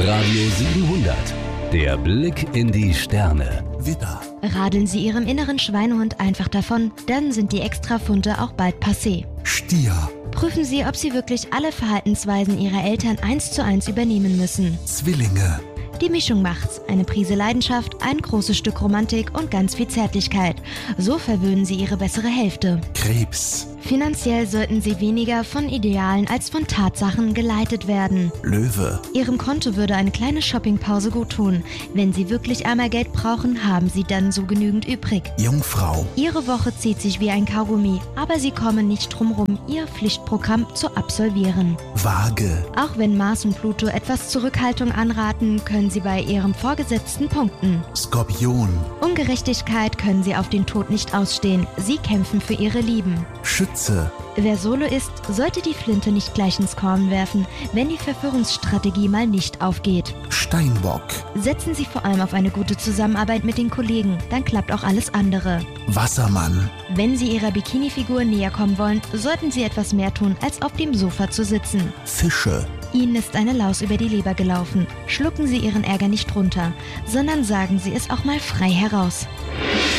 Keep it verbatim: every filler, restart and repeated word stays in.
Radio siebenhundert. Der Blick in die Sterne. Widder. Radeln Sie Ihrem inneren Schweinehund einfach davon, dann sind die Extrafunde auch bald passé. Stier. Prüfen Sie, ob Sie wirklich alle Verhaltensweisen Ihrer Eltern eins zu eins übernehmen müssen. Zwillinge. Die Mischung macht's. Eine Prise Leidenschaft, ein großes Stück Romantik und ganz viel Zärtlichkeit. So verwöhnen Sie Ihre bessere Hälfte. Krebs. Finanziell sollten Sie weniger von Idealen als von Tatsachen geleitet werden. Löwe. Ihrem Konto würde eine kleine Shoppingpause guttun. Wenn Sie wirklich einmal Geld brauchen, haben Sie dann so genügend übrig. Jungfrau. Ihre Woche zieht sich wie ein Kaugummi, aber Sie kommen nicht drum rum, Ihr Pflichtprogramm zu absolvieren. Waage. Auch wenn Mars und Pluto etwas Zurückhaltung anraten, können Sie bei Ihrem Vorgesetzten punkten. Skorpion. Ungerechtigkeit können Sie auf den Tod nicht ausstehen. Sie kämpfen für Ihre Lieben. Schütze. Wer Solo ist, sollte die Flinte nicht gleich ins Korn werfen, wenn die Verführungsstrategie mal nicht aufgeht. Steinbock. Setzen Sie vor allem auf eine gute Zusammenarbeit mit den Kollegen, dann klappt auch alles andere. Wassermann. Wenn Sie Ihrer Bikini-Figur näher kommen wollen, sollten Sie etwas mehr tun, als auf dem Sofa zu sitzen. Fische. Ihnen ist eine Laus über die Leber gelaufen. Schlucken Sie Ihren Ärger nicht runter, sondern sagen Sie es auch mal frei heraus.